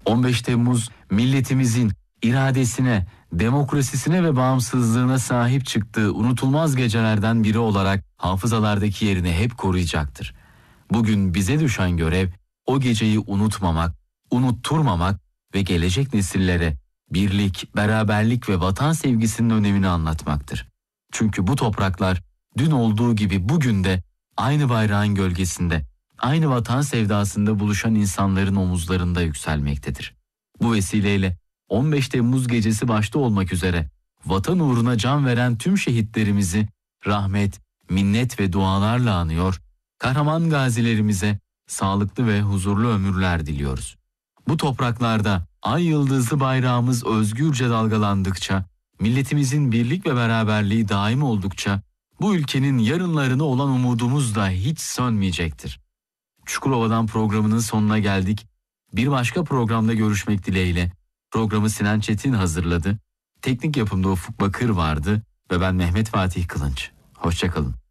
15 Temmuz milletimizin iradesine, demokrasisine ve bağımsızlığına sahip çıktığı unutulmaz gecelerden biri olarak hafızalardaki yerini hep koruyacaktır. Bugün bize düşen görev o geceyi unutmamak, unutturmamak ve gelecek nesillere birlik, beraberlik ve vatan sevgisinin önemini anlatmaktır. Çünkü bu topraklar dün olduğu gibi bugün de aynı bayrağın gölgesinde, aynı vatan sevdasında buluşan insanların omuzlarında yükselmektedir. Bu vesileyle 15 Temmuz gecesi başta olmak üzere vatan uğruna can veren tüm şehitlerimizi rahmet, minnet ve dualarla anıyor, kahraman gazilerimize sağlıklı ve huzurlu ömürler diliyoruz. Bu topraklarda ay yıldızlı bayrağımız özgürce dalgalandıkça, milletimizin birlik ve beraberliği daim oldukça, bu ülkenin yarınlarına olan umudumuz da hiç sönmeyecektir. Çukurova'dan programının sonuna geldik. Bir başka programda görüşmek dileğiyle. Programı Sinan Çetin hazırladı. Teknik yapımda Ufuk Bakır vardı ve ben Mehmet Fatih Kılınç. Hoşça kalın.